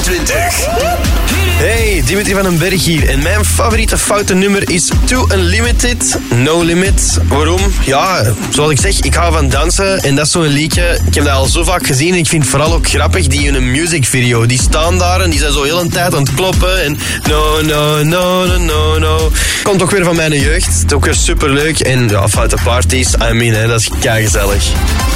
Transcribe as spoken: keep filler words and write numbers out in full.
vijfentwintig. Hey, Dimitri van den Berg hier. En mijn favoriete foute nummer is Too Unlimited, No Limit. Waarom? Ja, zoals ik zeg, ik hou van dansen. En dat is zo'n liedje. Ik heb dat al zo vaak gezien. En ik vind het vooral ook grappig, die in een music video. Die staan daar en die zijn zo heel een tijd aan het kloppen. En no, no, no, no, no, no. Komt ook weer van mijn jeugd. Het is ook weer superleuk. En ja, foute parties, I mean, hè, dat is keigezellig.